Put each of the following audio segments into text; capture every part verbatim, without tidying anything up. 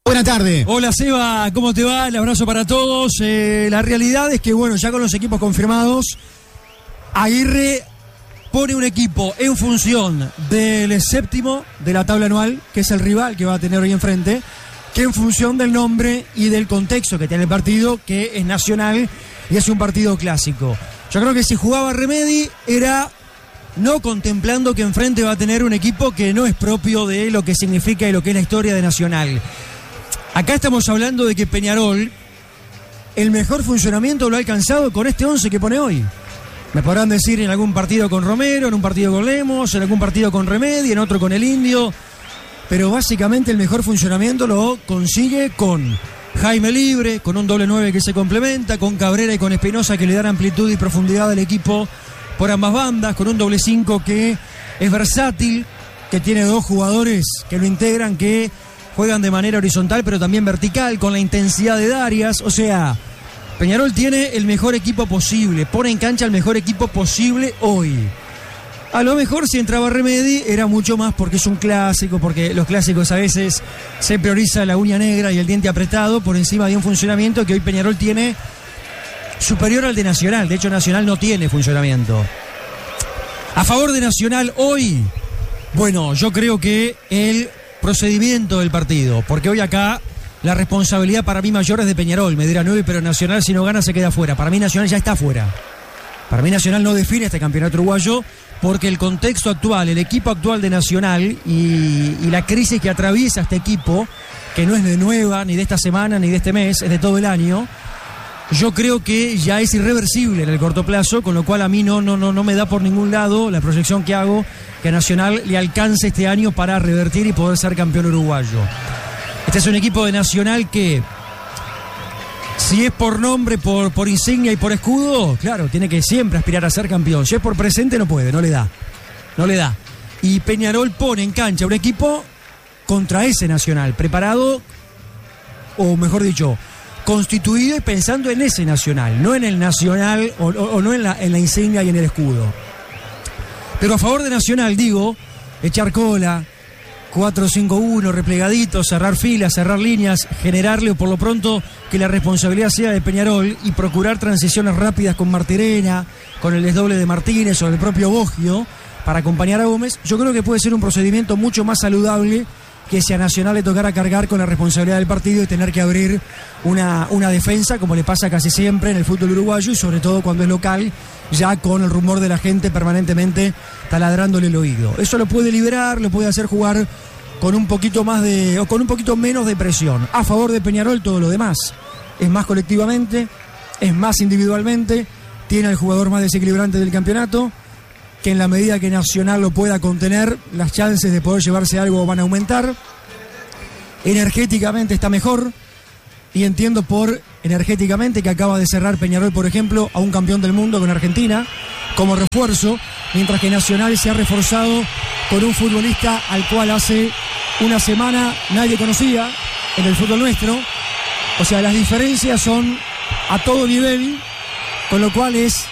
Buenas tardes. Hola Seba, ¿cómo te va? El abrazo para todos. Eh, la realidad es que, bueno, ya con los equipos confirmados, Aguirre pone un equipo en función del séptimo de la tabla anual, que es el rival que va a tener hoy enfrente, que en función del nombre y del contexto que tiene el partido, que es nacional y es un partido clásico. Yo creo que si jugaba Remedi era no contemplando que enfrente va a tener un equipo que no es propio de lo que significa y lo que es la historia de Nacional. Acá estamos hablando de que Peñarol, el mejor funcionamiento lo ha alcanzado con este once que pone hoy. Me podrán decir en algún partido con Romero, en un partido con Lemos, en algún partido con Remedi, en otro con el Indio. Pero básicamente el mejor funcionamiento lo consigue con Jaime libre, con un doble nueve que se complementa, con Cabrera y con Espinosa que le dan amplitud y profundidad al equipo por ambas bandas, con un doble cinco que es versátil, que tiene dos jugadores que lo integran, que juegan de manera horizontal pero también vertical, con la intensidad de Darias. O sea, Peñarol tiene el mejor equipo posible, pone en cancha el mejor equipo posible hoy. A lo mejor si entraba Remedi era mucho más porque es un clásico, porque los clásicos a veces se prioriza la uña negra y el diente apretado por encima de un funcionamiento que hoy Peñarol tiene superior al de Nacional. De hecho, Nacional no tiene funcionamiento. A favor de Nacional hoy, bueno, yo creo que el procedimiento del partido, porque hoy acá la responsabilidad para mí mayor es de Peñarol. Me dirá nueve, pero Nacional si no gana se queda fuera. Para mí Nacional ya está fuera. Para mí Nacional no define este campeonato uruguayo porque el contexto actual, el equipo actual de Nacional y, y la crisis que atraviesa este equipo, que no es de nueva, ni de esta semana, ni de este mes, es de todo el año, yo creo que ya es irreversible en el corto plazo, con lo cual a mí no, no, no, no me da por ningún lado la proyección que hago que a Nacional le alcance este año para revertir y poder ser campeón uruguayo. Este es un equipo de Nacional que, si es por nombre, por, por insignia y por escudo, claro, tiene que siempre aspirar a ser campeón. Si es por presente no puede, no le da. No le da. Y Peñarol pone en cancha un equipo contra ese Nacional, preparado, o mejor dicho, constituido y pensando en ese Nacional, no en el Nacional o, o, o no en la, en la insignia y en el escudo. Pero a favor de Nacional, digo, echar cola, cuatro cinco uno, replegadito, cerrar filas, cerrar líneas, generarle o por lo pronto que la responsabilidad sea de Peñarol y procurar transiciones rápidas con Martirena, con el desdoble de Martínez o el propio Boggio para acompañar a Gómez. Yo creo que puede ser un procedimiento mucho más saludable que si a Nacional le tocara cargar con la responsabilidad del partido y tener que abrir una, una defensa, como le pasa casi siempre en el fútbol uruguayo y sobre todo cuando es local, ya con el rumor de la gente permanentemente taladrándole el oído. Eso lo puede liberar, lo puede hacer jugar con un poquito más de, o con un poquito menos de presión. A favor de Peñarol todo lo demás. Es más colectivamente, es más individualmente, tiene el jugador más desequilibrante del campeonato, que en la medida que Nacional lo pueda contener, las chances de poder llevarse algo van a aumentar. Energéticamente está mejor, y entiendo por energéticamente que acaba de cerrar Peñarol, por ejemplo, a un campeón del mundo con Argentina como refuerzo, mientras que Nacional se ha reforzado con un futbolista al cual hace una semana nadie conocía en el fútbol nuestro. O sea, las diferencias son a todo nivel, con lo cual es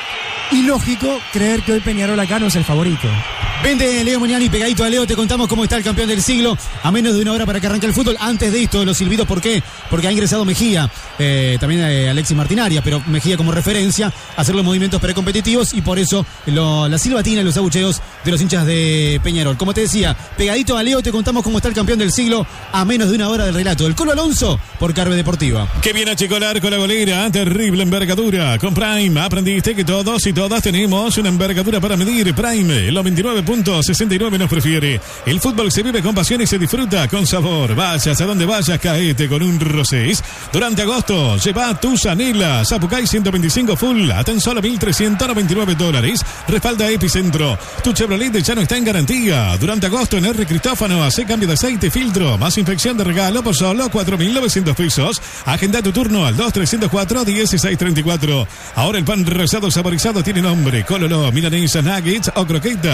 ilógico creer que hoy Peñarol acá no es el favorito. Vente, Leo Muñani, pegadito a Leo, te contamos cómo está el campeón del siglo a menos de una hora para que arranque el fútbol. Antes de esto, los silbidos, ¿por qué? Porque ha ingresado Mejía, eh, también eh, Alexis Martinaria, pero Mejía como referencia a hacer los movimientos precompetitivos y por eso lo, la silbatina y los abucheos de los hinchas de Peñarol. Como te decía, pegadito a Leo, te contamos cómo está el campeón del siglo a menos de una hora del relato. El Colo Alonso por Carve Deportiva. Que viene a chicolar con la golera, terrible envergadura. Con Prime aprendiste que todos y todas tenemos una envergadura para medir. Prime, los veintinueve punto sesenta y nueve nos prefiere. El fútbol se vive con pasión y se disfruta con sabor. Vayas a donde vayas, caete con un Rosés. Durante agosto, lleva tus anhelas. Zapucay ciento veinticinco full a tan solo mil trescientos noventa y nueve dólares. Respalda Epicentro. Tu Chevrolet ya no está en garantía. Durante agosto en R. Cristófano, hace cambio de aceite, filtro, más infección de regalo por solo cuatro mil novecientos pesos. Agenda tu turno al dos trescientos cuatro dieciséis treinta y cuatro. Ahora el pan rosado saborizado tiene nombre. Cololo, milanesa, nuggets o croqueta con un empaque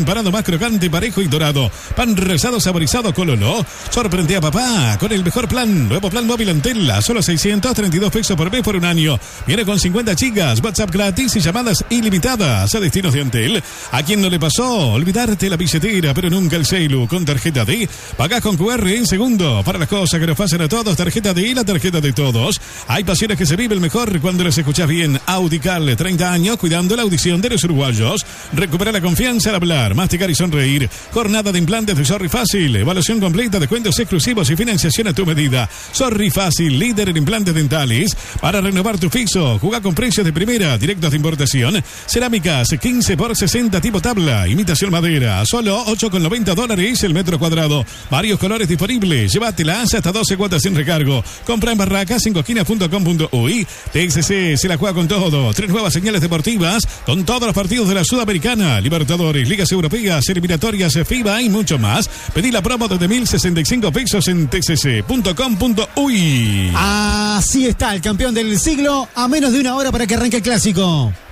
empanado más crocante, parejo y dorado. Pan rezado saborizado Cololo. Sorprende a papá con el mejor plan. Nuevo plan móvil Antela, solo seiscientos treinta y dos pesos por mes por un año. Viene con cincuenta gigas, WhatsApp gratis y llamadas ilimitadas a destinos de Antel. ¿A quién no le pasó? Olvidarte la billetera, pero nunca el celu. Con tarjeta D, pagás con cu erre en segundo. Para las cosas que nos pasan a todos, tarjeta D y la tarjeta de todos. Hay pasiones que se viven mejor cuando las escuchás bien. Audical, treinta años cuidando la audición de los uruguayos. Recupera la confianza al hablar, masticar y sonreír. Jornada de implantes de Sorry Fácil. Evaluación completa, descuentos exclusivos y financiación a tu medida. Sorry Fácil, líder en implantes dentales. Para renovar tu fixo, jugá con precios de primera, directos de importación. Cerámicas, quince por sesenta tipo tabla. Imitación madera, solo ocho con noventa dólares el metro cuadrado. Varios colores disponibles. Llévatelas hasta doce cuotas sin recargo. Compra en barracas cinco esquinas punto com punto uy. T X C se la juega con todo. Tres nuevas señales deportivas con todos los partidos de la Sudamericana, Libertadores, Ligas Europeas, eliminatorias, FIBA y mucho más. Pedí la promo desde mil sesenta y cinco pesos en t x c punto com punto uy. Así está el campeón del siglo, a menos de una hora para que arranque el clásico.